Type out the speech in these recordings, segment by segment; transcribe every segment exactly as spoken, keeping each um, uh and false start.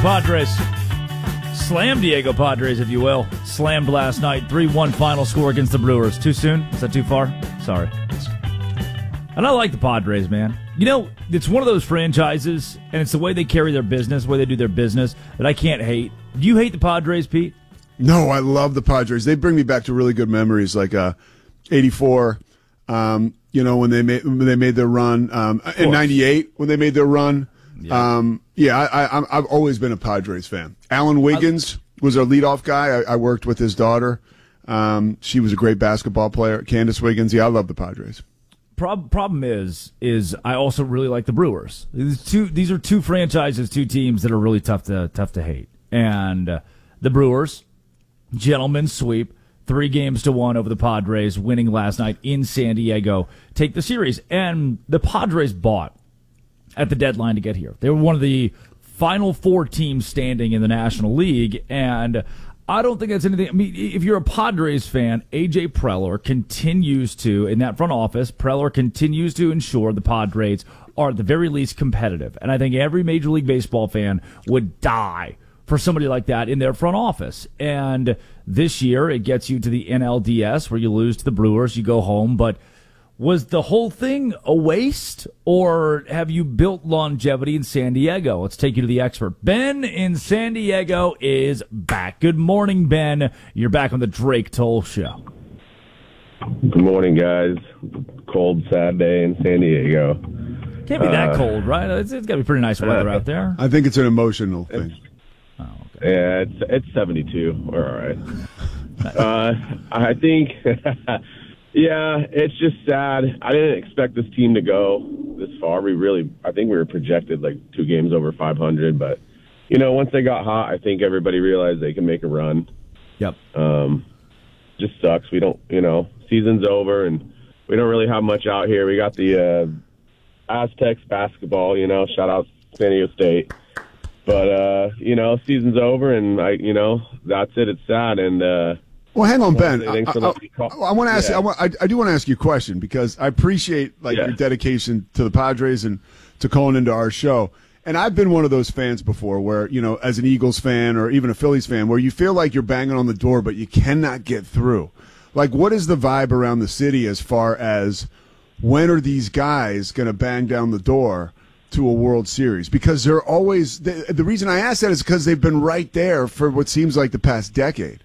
Padres slammed Diego Padres, if you will. Slammed last night. three one final score against the Brewers. Too soon? Is that too far? Sorry. And I like the Padres, man. You know, it's one of those franchises, and it's the way they carry their business, the way they do their business, that I can't hate. Do you hate the Padres, Pete? No, I love the Padres. They bring me back to really good memories, like uh, eighty-four, um, you know, when they made when they made their run, um, in ninety-eight when they made their run. Yeah, um, yeah I, I, I've always been a Padres fan. Alan Wiggins was our leadoff guy. I, I worked with his daughter. Um, she was a great basketball player, Candace Wiggins. Yeah, I love the Padres. Prob- problem is, is I also really like the Brewers. These two, these are two franchises, two teams that are really tough to tough to hate. And uh, the Brewers, gentlemen's sweep, three games to one over the Padres, winning last night in San Diego, take the series. And the Padres bought at the deadline to get here. They were one of the final four teams standing in the National League, and I don't think that's anything. I mean, if you're a Padres fan, A J Preller continues to, in that front office, Preller continues to ensure the Padres are at the very least competitive. And I think every Major League Baseball fan would die for somebody like that in their front office. And this year, it gets you to the N L D S, where you lose to the Brewers, you go home. But was the whole thing a waste, or have you built longevity in San Diego? Let's take you to the expert. Ben in San Diego is back. Good morning, Ben. You're back on the Drake Toll Show. Good morning, guys. Cold, sad day in San Diego. Can't be that uh, cold, right? It's, it's got to be pretty nice weather uh, out there. I think it's an emotional thing. Oh, okay. Yeah, it's it's seventy-two. We're all right. uh, I think... Yeah, it's just sad. I didn't expect this team to go this far. We really, I think we were projected like two games over five hundred. But, you know, once they got hot, I think everybody realized they can make a run. Yep. Um, just sucks. We don't, you know, season's over and we don't really have much out here. We got the uh, Aztecs basketball, you know, shout out San Diego State. But, uh, you know, season's over and, I, you know, that's it. It's sad. And, uh, Well, hang on, Ben. I, I, I, I want to ask. yeah. I, want, I, I do want to ask you a question because I appreciate like yeah. your dedication to the Padres and to calling into our show. And I've been one of those fans before, where you know, as an Eagles fan or even a Phillies fan, where you feel like you're banging on the door, but you cannot get through. Like, what is the vibe around the city as far as when are these guys going to bang down the door to a World Series? Because they're always. The, the reason I ask that is because they've been right there for what seems like the past decade.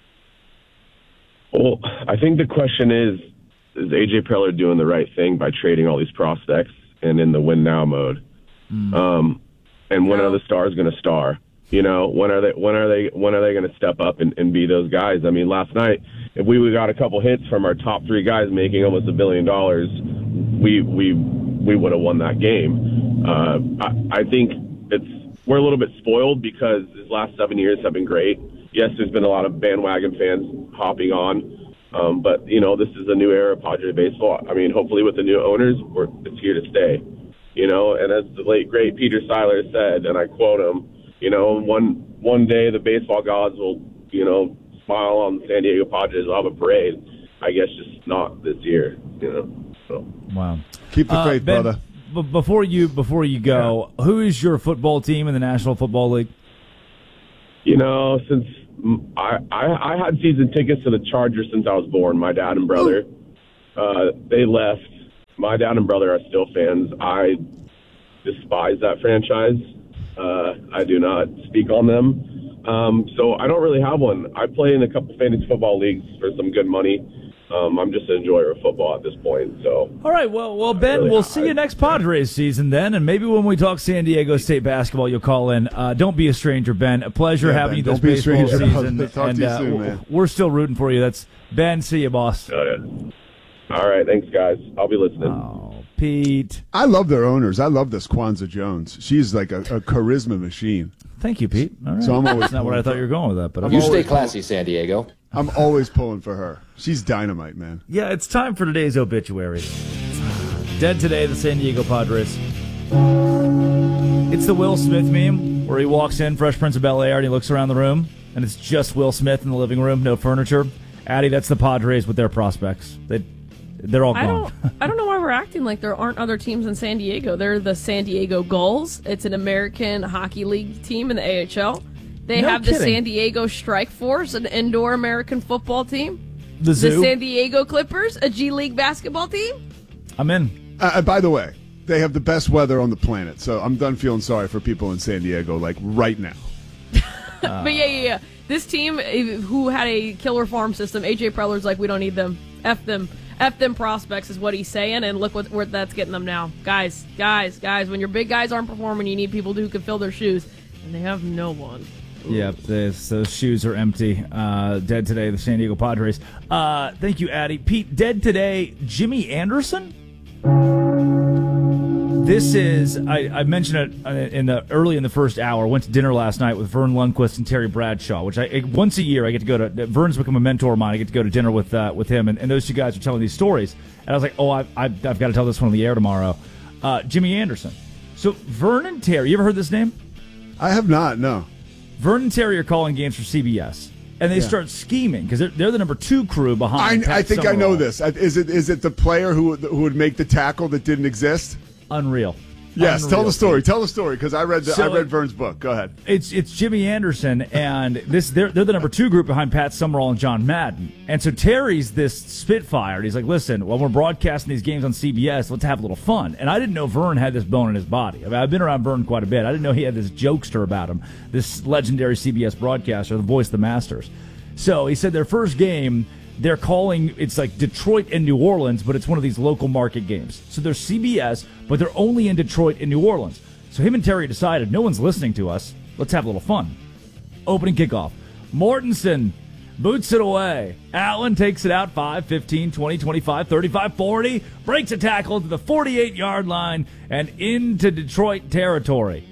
Well, I think the question is, is A J Preller doing the right thing by trading all these prospects and in the win now mode? Mm. Um, and when are the stars going to star? You know, when are they? When are they? When are they going to step up and, and be those guys? I mean, last night, if we got a couple hits from our top three guys making almost a billion dollars, we we we would have won that game. Uh, I, I think it's we're a little bit spoiled because these last seven years have been great. Yes, there's been a lot of bandwagon fans hopping on, um, but, you know, this is a new era of Padre baseball. I mean, hopefully with the new owners, we're, it's here to stay, you know, and as the late, great Peter Seiler said, and I quote him, you know, one one day the baseball gods will, you know, smile on the San Diego Padres, will have a parade. I guess just not this year, you know. So. Wow. Keep the uh, faith, Ben, brother. B- before you before you go, yeah. Who is your football team in the National Football League? You know, since I, I I had season tickets to the Chargers since I was born, my dad and brother. Uh, they left. My dad and brother are still fans. I despise that franchise. Uh, I do not speak on them. Um, so I don't really have one. I play in a couple fantasy football leagues for some good money. Um, I'm just an enjoyer of football at this point. So, all right, well, well, Ben, really, we'll see I, you next Padres season then, and maybe when we talk San Diego State basketball, you'll call in. Uh, don't be a stranger, Ben. A pleasure yeah, having Ben, you this baseball season. Talk and to you uh, soon, man. We're still rooting for you. That's Ben. See you, boss. Oh, yeah. All right, thanks, guys. I'll be listening. Oh, Pete. I love their owners. I love this Kwanzaa Jones. She's like a, a charisma machine. Thank you, Pete. All right. So I'm always That's not what I thought you were going with that, but I'm you stay classy, pulling. San Diego. I'm always pulling for her. She's dynamite, man. Yeah, it's time for today's obituary. Dead today, the San Diego Padres. It's the Will Smith meme where he walks in, Fresh Prince of Bel-Air, and he looks around the room, and it's just Will Smith in the living room, no furniture. Addie, that's the Padres with their prospects. They, they're all I gone. don't, I don't know why we're are acting like there aren't other teams in San Diego. They're the San Diego Gulls. It's an American Hockey League team in the A H L. They No have kidding. the San Diego Strike Force, an indoor American football team. The Zoo. The San Diego Clippers, a G League basketball team. I'm in. Uh, and by the way, they have the best weather on the planet, so I'm done feeling sorry for people in San Diego, like right now. Uh, but yeah, yeah, yeah. This team, eh, who had a killer farm system, A J Preller's like, we don't need them. F them. F them prospects is what he's saying, and look what where that's getting them now. Guys, guys, guys, when your big guys aren't performing, you need people who can fill their shoes, and they have no one. Yep, those, those shoes are empty. Uh, dead today, the San Diego Padres. Uh, thank you, Addie. Pete, dead today, Jimmy Anderson? This is, I, I mentioned it in the early in the first hour. Went to dinner last night with Vern Lundquist and Terry Bradshaw, which I once a year I get to go to. Vern's become a mentor of mine. I get to go to dinner with uh, with him, and, and those two guys are telling these stories. And I was like, oh, I've, I've, I've got to tell this one on the air tomorrow. Uh, Jimmy Anderson. So Vern and Terry, you ever heard this name? I have not, no. Vern and Terry are calling games for C B S, and they Yeah. start scheming because they're, they're the number two crew behind. I, Pat I think I know Summerall. this. Is it is it the player who who would make the tackle that didn't exist? Unreal. Yes, Unreal. tell the story. Tell the story because I read the, So I read it- Vern's book. Go ahead. It's it's Jimmy Anderson, and this they're they're the number two group behind Pat Summerall and John Madden. And so Terry's this Spitfire. And he's like, listen, while we're broadcasting these games on C B S, let's have a little fun. And I didn't know Vern had this bone in his body. I mean, I've been around Vern quite a bit. I didn't know he had this jokester about him, this legendary C B S broadcaster, the voice of the Masters. So he said their first game, they're calling, it's like Detroit and New Orleans, but it's one of these local market games. So they're C B S, but they're only in Detroit and New Orleans. So him and Terry decided, no one's listening to us. Let's have a little fun. Opening kickoff. Mortensen boots it away. Allen takes it out five, fifteen, twenty, twenty-five, thirty-five, forty. Breaks a tackle to the forty-eight-yard line and into Detroit territory.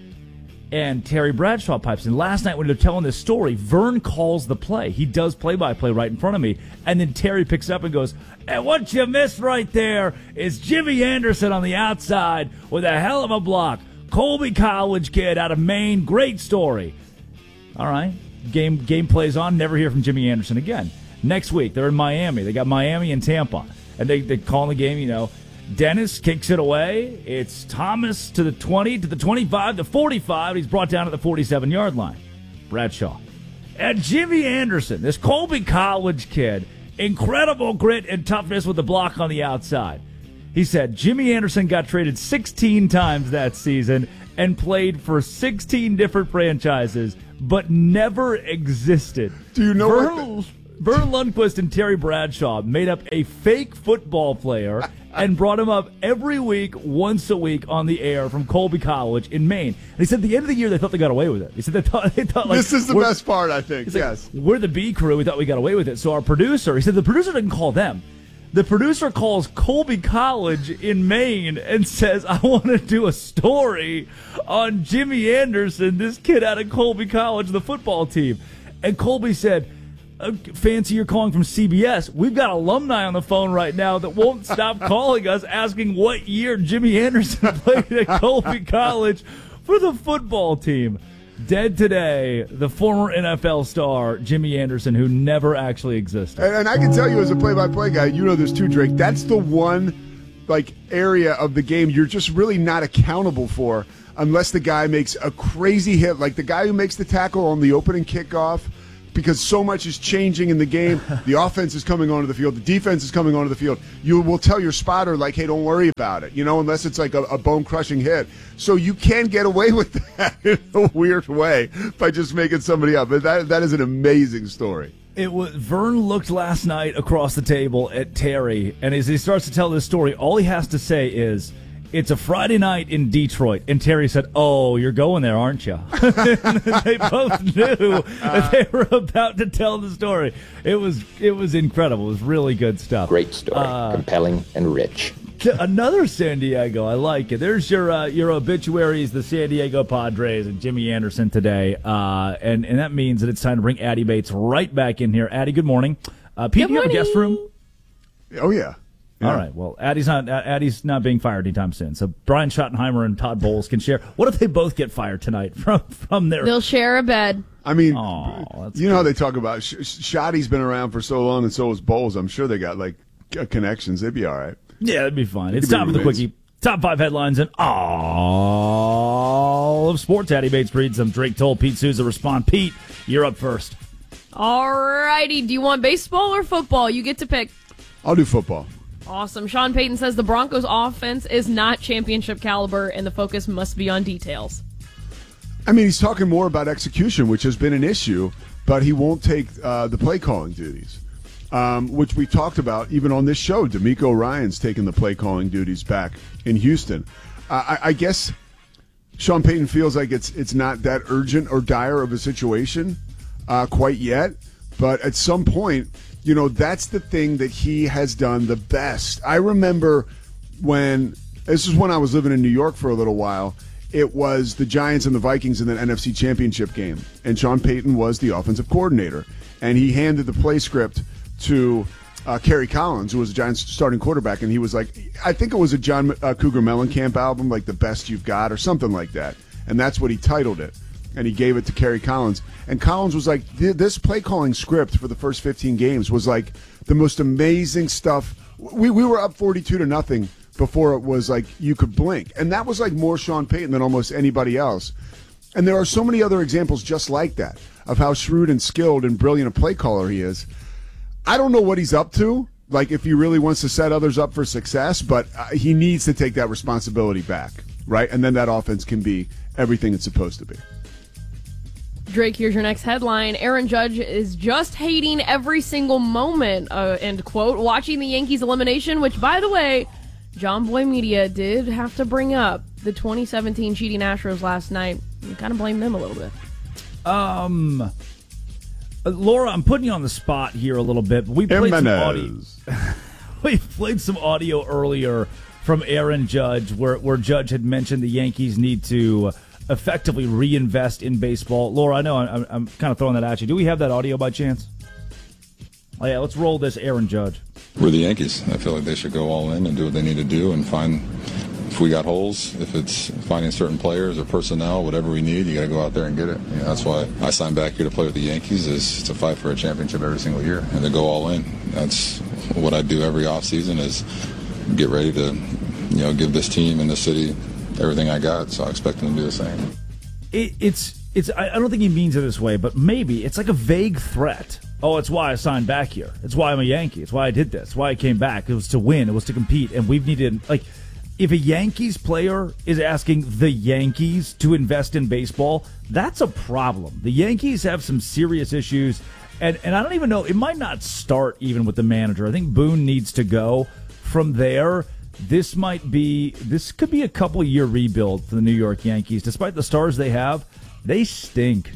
And Terry Bradshaw pipes in. Last night when they're telling this story, Vern calls the play. He does play-by-play right in front of me. And then Terry picks up and goes, and what you missed right there is Jimmy Anderson on the outside with a hell of a block. Colby College kid out of Maine. Great story. All right. Game game plays on. Never hear from Jimmy Anderson again. Next week, they're in Miami. They got Miami and Tampa. And they, they call the game, you know, Dennis kicks it away. It's Thomas to the twenty, to the twenty-five, the forty-five. He's brought down at the forty-seven-yard line. Bradshaw. And Jimmy Anderson, this Colby College kid, incredible grit and toughness with the block on the outside. He said Jimmy Anderson got traded sixteen times that season and played for sixteen different franchises, but never existed. Do you know Vern, what? Vern Lundquist and Terry Bradshaw made up a fake football player and brought him up every week, once a week on the air from Colby College in Maine. And he said at the end of the year they thought they got away with it. He said they thought they thought like This is the we're- best part, I think. he's like, Yes. we're the B crew. We thought we got away with it. So our producer, he said the producer didn't call them. The producer calls Colby College in Maine and says, I want to do a story on Jimmy Anderson, this kid out of Colby College, the football team. And Colby said, uh, fancy you're calling from C B S. We've got alumni on the phone right now that won't stop calling us asking what year Jimmy Anderson played at Colby College for the football team. Dead today, the former N F L star, Jimmy Anderson, who never actually existed. And, and I can tell you as a play-by-play guy, you know this too, Drake. That's the one like area of the game you're just really not accountable for unless the guy makes a crazy hit, like the guy who makes the tackle on the opening kickoff. Because so much is changing in the game. The offense is coming onto the field. The defense is coming onto the field. You will tell your spotter, like, hey, don't worry about it, you know, unless it's like a, a bone-crushing hit. So you can get away with that in a weird way by just making somebody up. But that that is an amazing story. It was Vern looked last night across the table at Terry, and as he starts to tell this story, all he has to say is, it's a Friday night in Detroit. And Terry said, oh, you're going there, aren't you? They both knew that they were about to tell the story. It was it was incredible. It was really good stuff. Great story, Uh, compelling and rich. Another San Diego. I like it. There's your uh, your obituaries, the San Diego Padres and Jimmy Anderson today. Uh, and, and that means that it's time to bring Addie Bates right back in here. Addie, good morning. Uh, Pete, Good do you have a morning. guest room? Oh, yeah. Yeah. All right. Well, Addie's not Addie's not being fired anytime soon. So Brian Schottenheimer and Todd Bowles can share. What if they both get fired tonight from from their? They'll share a bed. I mean, Aw, that's you know how they talk about Sh- Sh- Shoddy's been around for so long, and so has Bowles. I'm sure they got like c- connections. They'd be all right. Yeah, that'd be fun. It's could be time for the roommates. quickie. Top five headlines and all of sports. Hattie Bates reads them. Drake Toll, Pete Souza respond. Pete, you're up first. All righty. Do you want baseball or football? You get to pick. I'll do football. Awesome. Sean Payton says the Broncos' offense is not championship caliber, and the focus must be on details. I mean, he's talking more about execution, which has been an issue, but he won't take uh, the play calling duties, um, which we talked about even on this show. D'Amico Ryan's taking the play calling duties back in Houston. Uh, I, I guess Sean Payton feels like it's it's not that urgent or dire of a situation uh, quite yet, but at some point, you know, that's the thing that he has done the best. I remember when, this is when I was living in New York for a little while, it was the Giants and the Vikings in the N F C Championship game, and Sean Payton was the offensive coordinator, and he handed the play script to uh, Kerry Collins, who was the Giants' starting quarterback, and he was like, I think it was a John uh, Cougar Mellencamp album, like The Best You've Got, or something like that, and that's what he titled it, and he gave it to Kerry Collins, and Collins was like, this play calling script for the first fifteen games was like the most amazing stuff. We, we were up forty-two to nothing before it was like you could blink. And that was like more Sean Payton than almost anybody else. And there are so many other examples just like that of how shrewd and skilled and brilliant a play caller he is. I don't know what he's up to, like if he really wants to set others up for success, but uh, he needs to take that responsibility back, right? And then that offense can be everything it's supposed to be. Drake, here's your next headline. Aaron Judge is just hating every single moment, uh, end quote, watching the Yankees elimination, which, by the way, John Boy Media did have to bring up the twenty seventeen cheating Astros last night. You kind of blame them a little bit. Um, uh, Laura, I'm putting you on the spot here a little bit. But we played some audio. we played some audio earlier from Aaron Judge, where where Judge had mentioned the Yankees need to effectively reinvest in baseball. Laura, I know I'm, I'm kind of throwing that at you. Do we have that audio by chance? Oh yeah, let's roll this Aaron Judge. We're the Yankees. I feel like they should go all in and do what they need to do and find, if we got holes, if it's finding certain players or personnel, whatever we need, you got to go out there and get it. You know, that's why I signed back here to play with the Yankees, is to fight for a championship every single year and to go all in. That's what I do every offseason, is get ready to, you know, give this team and this city everything I got. So I expect them to do the same. It, it's it's. I don't think he means it this way, but maybe it's like a vague threat. Oh, it's why I signed back here. It's why I'm a Yankee. It's why I did this. It's why I came back. It was to win. It was to compete. And we've needed, like, if a Yankees player is asking the Yankees to invest in baseball, that's a problem. The Yankees have some serious issues. And, and I don't even know, it might not start even with the manager. I think Boone needs to go. From there, this might be, this could be a couple year rebuild for the New York Yankees. Despite the stars they have, they stink.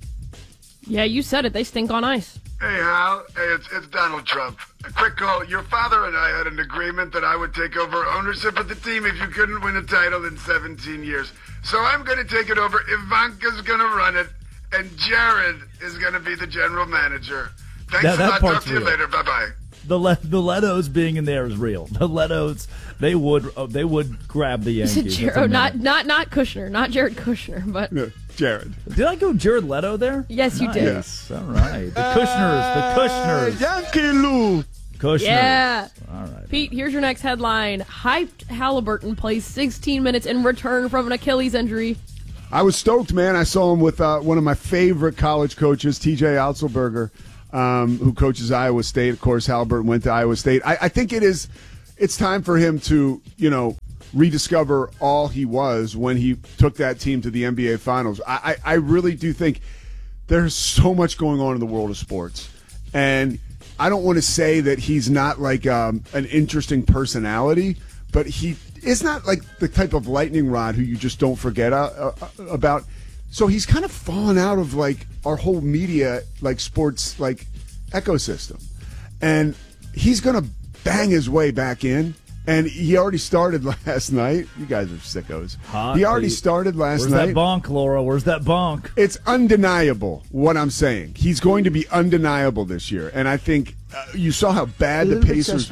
Yeah, you said it. They stink on ice. Hey, Hal. Hey, it's, it's Donald Trump. A quick call. Your father and I had an agreement that I would take over ownership of the team if you couldn't win a title in seventeen years. So I'm going to take it over. Ivanka's going to run it, and Jared is going to be the general manager. Thanks That- a that lot. part's Talk to you real. later. Bye-bye. The Le- the Letos being in there is real. The Letos, they would uh, they would grab the You Yankees. said That's Jared, a oh, not minute. not not Kushner, not Jared Kushner, but No, Jared. Did I go Jared Leto there? Yes, you did. Nice. All right. The Kushners. The Kushners. Yankee Lou. Kushners. Yeah. All right. Pete, here's your next headline. Hyped Halliburton plays sixteen minutes in return from an Achilles injury. I was stoked, man. I saw him with uh, one of my favorite college coaches, T J Otzelberger, um, who coaches Iowa State. Of course, Halliburton went to Iowa State. I, I think it is, it's time for him to, you know, rediscover all he was when he took that team to the N B A Finals. I, I, I really do think there's so much going on in the world of sports. And I don't want to say that he's not like um, an interesting personality, but he is not like the type of lightning rod who you just don't forget uh, uh, about. So he's kind of fallen out of like our whole media, like sports, like ecosystem. And he's going to bang his way back in. And he already started last night. You guys are sickos. Hot he already Pete. started last Where's night. that bonk, Laura? Where's that bonk? It's undeniable what I'm saying. He's going to be undeniable this year. And I think uh, you saw how bad the Pacers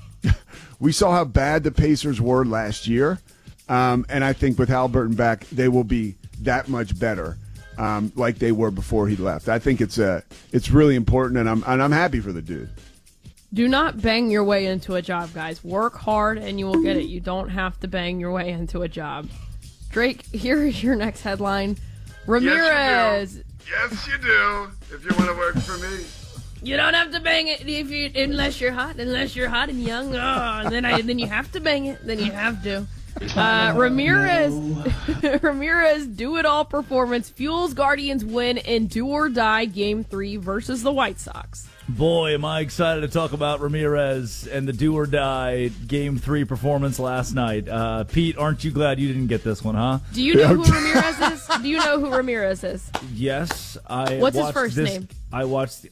we saw how bad the Pacers were last year. Um, and I think with Halliburton back, they will be that much better, um, like they were before he left. I think it's uh, it's really important, and I'm and I'm happy for the dude. Do not bang your way into a job, guys. Work hard and you will get it. You don't have to bang your way into a job. Drake, here is your next headline. Ramirez. Yes, you do. Yes, you do. If you want to work for me. You don't have to bang it if you unless you're hot. Unless you're hot and young. Oh, and then I then you have to bang it. Then you have to. Uh, Ramirez, Ramirez do-it-all performance fuels Guardians win in do-or-die Game three versus the White Sox. Boy, am I excited to talk about Ramirez and the do-or-die Game three performance last night. Uh, Pete, aren't you glad you didn't get this one, huh? Do you know who Ramirez is? Do you know who Ramirez is? Yes, I. What's his watched first this, name? I watched.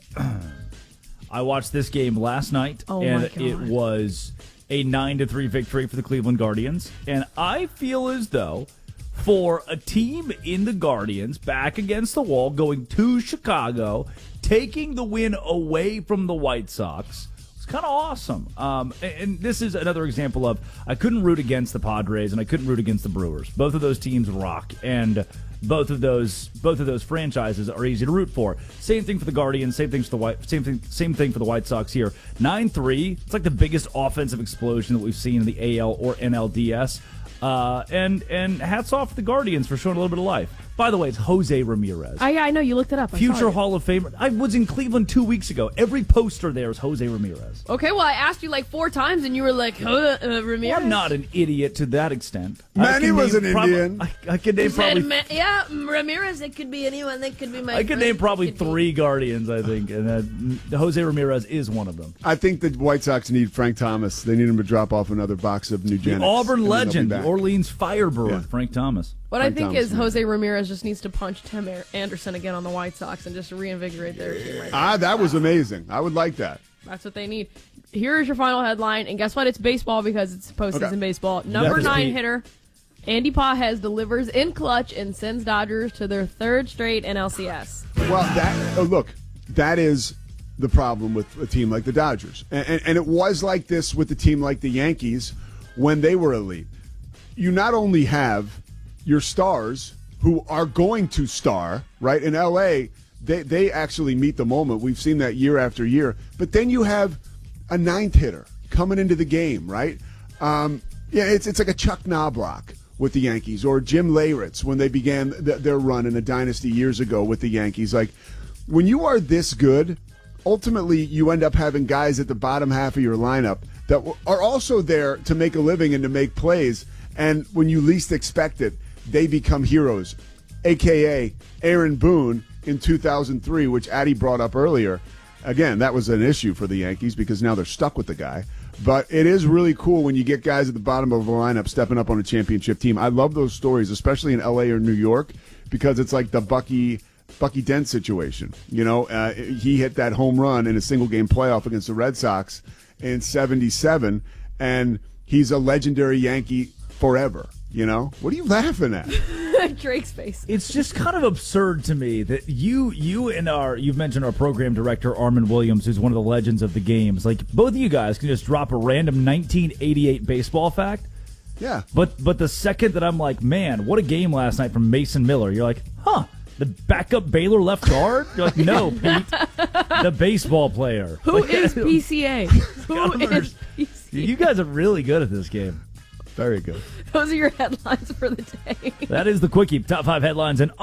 I watched this game last night, oh and my God. it was a nine to three victory for the Cleveland Guardians. And I feel as though for a team in the Guardians back against the wall, going to Chicago, taking the win away from the White Sox, it's kind of awesome. Um, and, and this is another example of I couldn't root against the Padres and I couldn't root against the Brewers. Both of those teams rock, and both of those both of those franchises are easy to root for. Same thing for the Guardians. Same thing for the White. Same thing. Same thing for the White Sox here. nine three. It's like the biggest offensive explosion that we've seen in the A L or N L D S. Uh, and and hats off to the Guardians for showing a little bit of life. By the way, it's Jose Ramirez. I, I know, you looked it up. I Future Hall of Famer. I was in Cleveland two weeks ago. Every poster there is Jose Ramirez. Okay, well, I asked you like four times, and you were like, uh, uh, Ramirez? Well, I'm not an idiot to that extent. Manny was an prob- Indian. I, I could name You said, probably... Ma- yeah, Ramirez, it could be anyone. That could be my I could friend. name probably Could be- three Guardians, I think, and uh, Jose Ramirez is one of them. I think the White Sox need Frank Thomas. They need him to drop off another box of Nugenics. The Auburn and then they'll be legend, back. the Orleans Firebird, Yeah. Frank Thomas. What Frank I think Thomas, is man. Jose Ramirez just needs to punch Tim Anderson again on the White Sox and just reinvigorate their team right now. Ah, that was amazing. I would like that. That's what they need. Here is your final headline, and guess what? It's baseball because it's postseason Okay. baseball. Number That is nine Pete. hitter Andy Pages delivers in clutch and sends Dodgers to their third straight N L C S. Well, that oh, look, that is the problem with a team like the Dodgers, and, and, and it was like this with a team like the Yankees when they were elite. You not only have your stars who are going to star, right? In L A, they they actually meet the moment. We've seen that year after year. But then you have a ninth hitter coming into the game, right? Um, yeah, it's it's like a Chuck Knobloch with the Yankees, or Jim Leyritz when they began th- their run in a dynasty years ago with the Yankees. Like, when you are this good, ultimately you end up having guys at the bottom half of your lineup that w- are also there to make a living and to make plays. And when you least expect it, they become heroes, a k a. Aaron Boone in two thousand three, which Addy brought up earlier. Again, that was an issue for the Yankees because now they're stuck with the guy. But it is really cool when you get guys at the bottom of a lineup stepping up on a championship team. I love those stories, especially in L A or New York, because it's like the Bucky Bucky Dent situation. You know, uh, he hit that home run in a single-game playoff against the Red Sox in seventy-seven, and he's a legendary Yankee forever. You know? What are you laughing at? Drake's face. It's just kind of absurd to me that you you and our you've mentioned our program director Armin Williams, who's one of the legends of the games. Like, both of you guys can just drop a random nineteen eighty-eight baseball fact. Yeah. But but the second that I'm like, man, what a game last night from Mason Miller, you're like, huh, the backup Baylor left guard? You're like, no, Pete, the baseball player. Who Like, is P C A? Who don't is understand. P C A? You guys are really good at this game. Very good. Those are your headlines for the day. That is the Quickie. Top five headlines in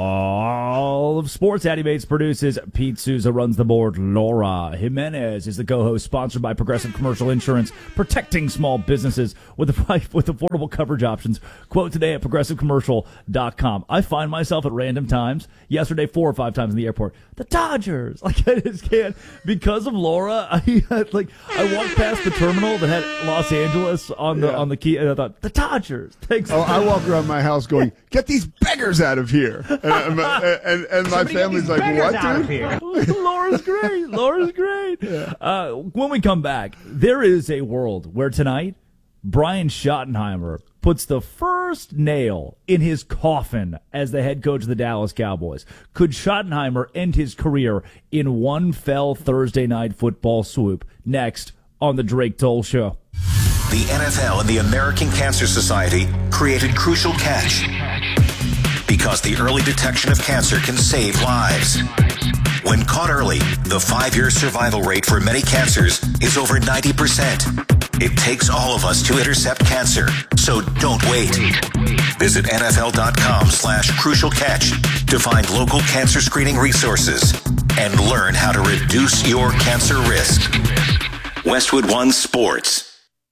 all of sports. Addy Bates produces. Pete Souza runs the board. Laura Jimenez is the co-host. Sponsored by Progressive Commercial Insurance, protecting small businesses with with affordable coverage options. Quote today at progressive commercial dot com. I find myself at random times. Yesterday, four or five times in the airport. The Dodgers. Like, I just can't. Because of Laura, I had, like I walked past the terminal that had Los Angeles on the Yeah. on the key, and I thought the Dodgers. Thanks. Oh, I walk around my house going, "Get these beggars out of here!" And, and, and, and my family's like, "What, dude?" Laura's great. Laura's great. Uh, when we come back, there is a world where tonight Brian Schottenheimer puts the first nail in his coffin as the head coach of the Dallas Cowboys. Could Schottenheimer end his career in one fell Thursday night football swoop? Next on the Drake Toll Show. The N F L and the American Cancer Society created Crucial Catch because the early detection of cancer can save lives. When caught early, the five-year survival rate for many cancers is over ninety percent. It takes all of us to intercept cancer, so don't wait. Visit nfl.com slash crucial catch to find local cancer screening resources and learn how to reduce your cancer risk. Westwood One Sports.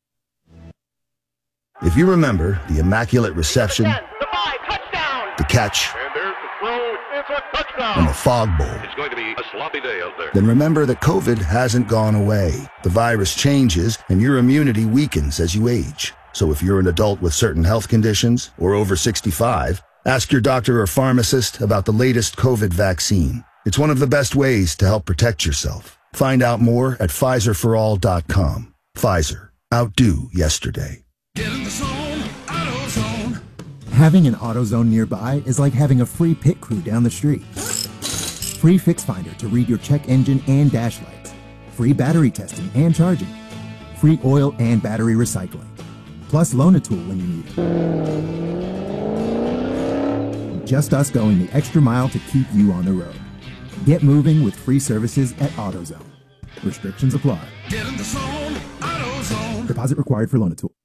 If you remember the immaculate reception, the catch, and the fog bowl, it's going to be a sloppy day out there. Then remember that COVID hasn't gone away. The virus changes and your immunity weakens as you age. So if you're an adult with certain health conditions or over sixty-five, ask your doctor or pharmacist about the latest COVID vaccine. It's one of the best ways to help protect yourself. Find out more at Pfizer for all dot com. Pfizer. Outdo yesterday. Get in the zone, AutoZone. Having an AutoZone nearby is like having a free pit crew down the street. Free Fix Finder to read your check engine and dash lights. Free battery testing and charging. Free oil and battery recycling. Plus loan a tool when you need it. Just us going the extra mile to keep you on the road. Get moving with free services at AutoZone. Restrictions apply. Get in the zone, AutoZone. Deposit required for loan a tool.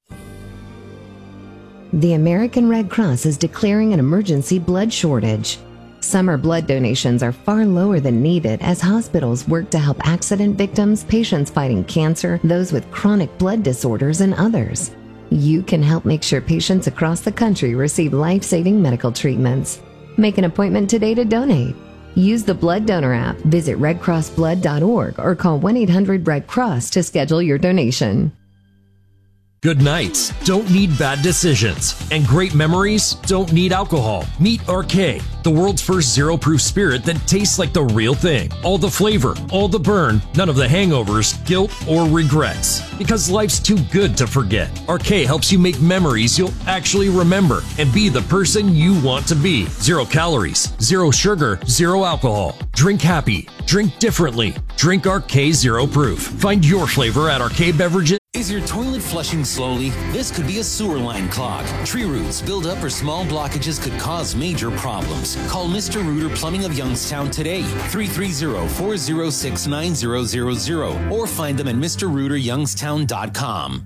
The American Red Cross is declaring an emergency blood shortage. Summer blood donations are far lower than needed as hospitals work to help accident victims, patients fighting cancer, those with chronic blood disorders, and others. You can help make sure patients across the country receive life-saving medical treatments. Make an appointment today to donate. Use the Blood Donor app, visit red cross blood dot org, or call one eight hundred red cross to schedule your donation. Good nights don't need bad decisions, and great memories don't need alcohol. Meet R K, the world's first zero-proof spirit that tastes like the real thing. All the flavor, all the burn, none of the hangovers, guilt, or regrets. Because life's too good to forget. R K helps you make memories you'll actually remember and be the person you want to be. Zero calories, zero sugar, zero alcohol. Drink happy. Drink differently. Drink R K Zero Proof. Find your flavor at R K Beverages. Is your toilet flushing slowly? This could be a sewer line clog. Tree roots build up or small blockages could cause major problems. Call Mister Rooter Plumbing of Youngstown today, three three zero, four zero six, nine zero zero zero, or find them at Mister Rooter Youngstown dot com.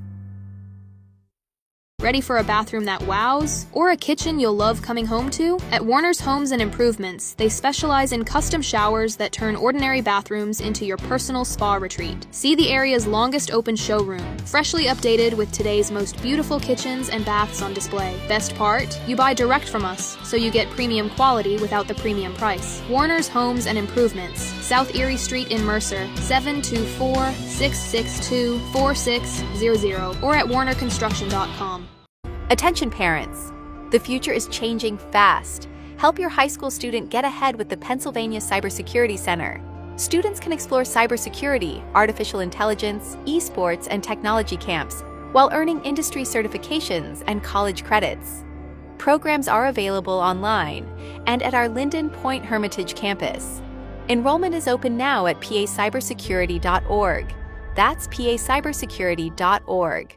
Ready for a bathroom that wows? Or a kitchen you'll love coming home to? At Warner's Homes and Improvements, they specialize in custom showers that turn ordinary bathrooms into your personal spa retreat. See the area's longest open showroom, freshly updated with today's most beautiful kitchens and baths on display. Best part? You buy direct from us, so you get premium quality without the premium price. Warner's Homes and Improvements, South Erie Street in Mercer, seven two four, six six two, four six zero zero, or at warner construction dot com. Attention parents, the future is changing fast. Help your high school student get ahead with the Pennsylvania Cybersecurity Center. Students can explore cybersecurity, artificial intelligence, esports, and technology camps while earning industry certifications and college credits. Programs are available online and at our Linden Point Hermitage campus. Enrollment is open now at p a cybersecurity dot org. That's p a cybersecurity dot org.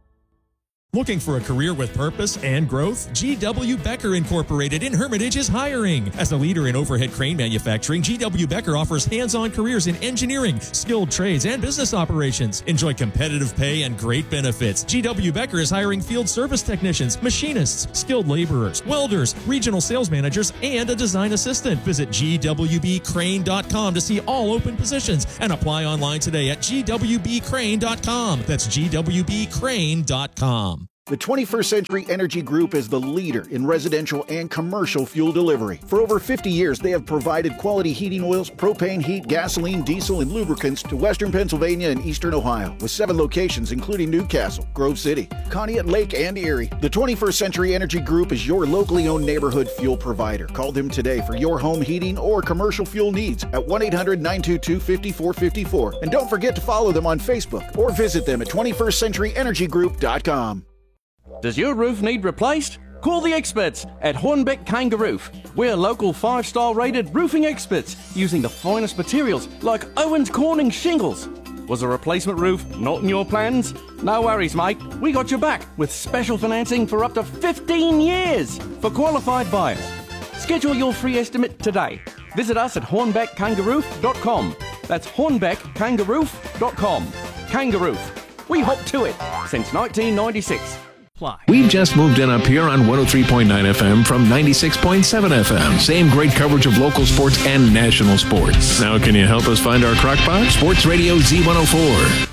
Looking for a career with purpose and growth? G W. Becker Incorporated in Hermitage is hiring. As a leader in overhead crane manufacturing, G W. Becker offers hands-on careers in engineering, skilled trades, and business operations. Enjoy competitive pay and great benefits. G W. Becker is hiring field service technicians, machinists, skilled laborers, welders, regional sales managers, and a design assistant. Visit G W B crane dot com to see all open positions and apply online today at G W B crane dot com. That's G W B crane dot com. The twenty-first Century Energy Group is the leader in residential and commercial fuel delivery. For over fifty years, they have provided quality heating oils, propane, heat, gasoline, diesel, and lubricants to Western Pennsylvania and Eastern Ohio, with seven locations including Newcastle, Grove City, Conneaut Lake, and Erie. The twenty-first Century Energy Group is your locally owned neighborhood fuel provider. Call them today for your home heating or commercial fuel needs at one eight hundred, nine two two, five four five four. And don't forget to follow them on Facebook or visit them at twenty-first century energy group dot com. Does your roof need replaced? Call the experts at Hornbeck Kangaroo. We're local five-star rated roofing experts using the finest materials like Owens Corning shingles. Was a replacement roof not in your plans? No worries, mate. We got your back with special financing for up to fifteen years for qualified buyers. Schedule your free estimate today Visit us at hornbeck kangaroo dot com. That's hornbeck kangaroo dot com. Kangaroo. We hop to it since nineteen ninety-six. We've just moved in up here on one oh three point nine F M from ninety-six point seven F M. Same great coverage of local sports and national sports. Now can you help us find our crockpot? Sports Radio Z one oh four.